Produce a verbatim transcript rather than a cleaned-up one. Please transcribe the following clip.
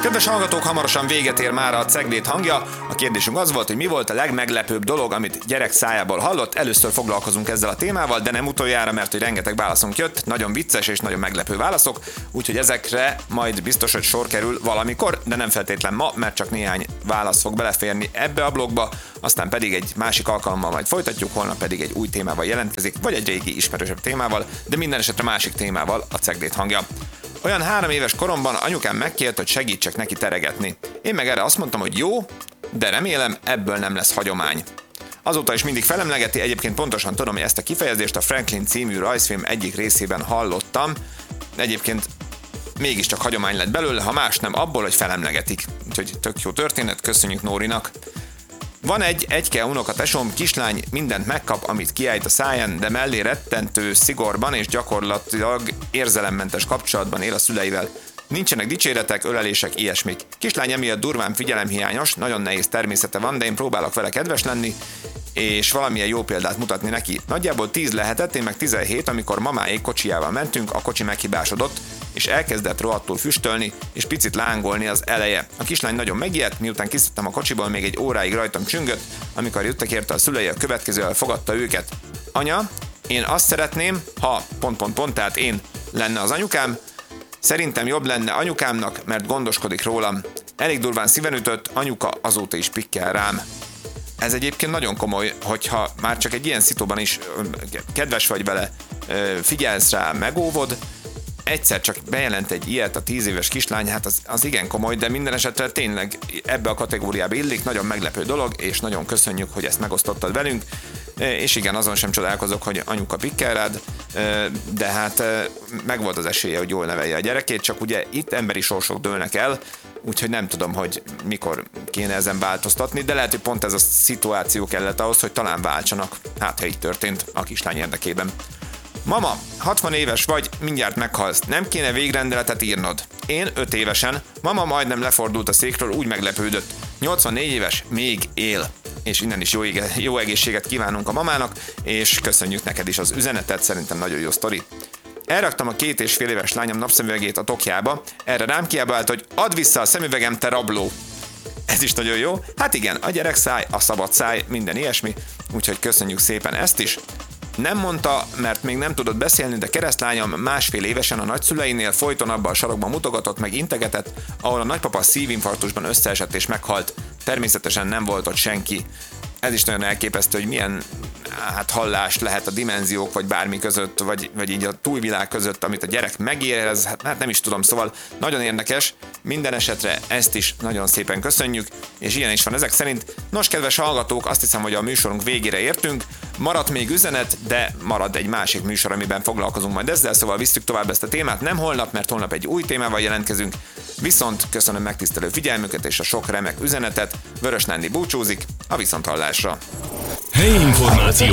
Kedves hallgatók, hamarosan véget ér már a Cegléd hangja. A kérdésünk az volt, hogy mi volt a legmeglepőbb dolog, amit gyerek szájából hallott. Először foglalkozunk ezzel a témával, de nem utoljára, mert hogy rengeteg válaszunk jött, nagyon vicces és nagyon meglepő válaszok, úgyhogy ezekre majd biztos, hogy sor kerül valamikor, de nem feltétlen ma, mert csak néhány válasz fog beleférni ebbe a blogba, aztán pedig egy másik alkalommal majd folytatjuk, holnap pedig egy új témával jelentkezik, vagy egy régi ismerősebb témával, de minden esetre másik témával a Cegléd hangja. Olyan három éves koromban anyukám megkért, hogy segítsek neki teregetni. Én meg erre azt mondtam, hogy jó, de remélem ebből nem lesz hagyomány. Azóta is mindig felemlegeti, egyébként pontosan tudom, hogy ezt a kifejezést a Franklin című rajzfilm egyik részében hallottam. Egyébként mégiscsak hagyomány lett belőle, ha más nem abból, hogy felemlegetik. Úgyhogy tök jó történet, köszönjük Nórinak. Van egy egyke unokatesom, kislány mindent megkap, amit kiejt a száján, de mellé rettentő szigorban és gyakorlatilag érzelemmentes kapcsolatban él a szüleivel. Nincsenek dicséretek, ölelések, ilyesmik. Kislány emiatt durván figyelemhiányos, nagyon nehéz természete van, de én próbálok vele kedves lenni, és valamilyen jó példát mutatni neki. Nagyjából tíz lehetett, én meg tizenhét, amikor mamáék kocsijával mentünk, a kocsi meghibásodott, és elkezdett rohadtul füstölni, és picit lángolni az eleje. A kislány nagyon megijedt, miután kiszedtem a kocsiból, még egy óráig rajtam csüngött, amikor jöttek érte a szülei, a következővel fogadta őket. Anya, én azt szeretném, ha pont pont pont, tehát én lenne az anyukám, szerintem jobb lenne anyukámnak, mert gondoskodik rólam. Elég durván szíven ütött, anyuka azóta is pikkel rám. Ez egyébként nagyon komoly, hogyha már csak egy ilyen szitóban is kedves vagy vele, figyelsz rá, megóvod, egyszer csak bejelent egy ilyet a tíz éves kislány, hát az, az igen komoly, de minden esetre tényleg ebbe a kategóriába illik, nagyon meglepő dolog, és nagyon köszönjük, hogy ezt megosztottad velünk, és igen, azon sem csodálkozok, hogy anyuka pikkel rád, de hát megvolt az esélye, hogy jól nevelje a gyerekét, csak ugye itt emberi sorsok dőlnek el, úgyhogy nem tudom, hogy mikor kéne ezen változtatni, de lehet, hogy pont ez a szituáció kellett ahhoz, hogy talán váltsanak, hát ha így történt a kislány érdekében. Mama, hatvan éves vagy, mindjárt meghalsz, nem kéne végrendeletet írnod. Én öt évesen, mama majdnem lefordult a székről, úgy meglepődött. nyolcvannégy éves, még él. És innen is jó, jó egészséget kívánunk a mamának, és köszönjük neked is az üzenetet, szerintem nagyon jó sztori. Elraktam a két és fél éves lányom napszemüvegét a tokjába, erre rám kiabált, hogy add vissza a szemüvegem, te rabló. Ez is nagyon jó. Hát igen, a gyerek száj, a szabad száj, minden ilyesmi, úgyhogy köszönjük szépen ezt is. Nem mondta, mert még nem tudott beszélni, de keresztlányom másfél évesen a nagyszüleinél folyton abba a sarokban mutogatott, meg integetett, ahol a nagypapa szívinfarktusban összeesett és meghalt. Természetesen nem volt ott senki. Ez is nagyon elképesztő, hogy milyen hát hallás lehet a dimenziók, vagy bármi között, vagy, vagy így a túlvilág között, amit a gyerek megérez, hát, hát nem is tudom, szóval nagyon érdekes, minden esetre ezt is nagyon szépen köszönjük, és ilyen is van ezek szerint. Nos, kedves hallgatók, azt hiszem, hogy a műsorunk végére értünk, maradt még üzenet, de marad egy másik műsor, amiben foglalkozunk majd ezzel, szóval visszük tovább ezt a témát, nem holnap, mert holnap egy új témával jelentkezünk, viszont köszönöm megtisztelő figyelmüket és a sok remek üzenetet, Vörös Nándi búcsúzik, a viszonthallásra. Helyi információ.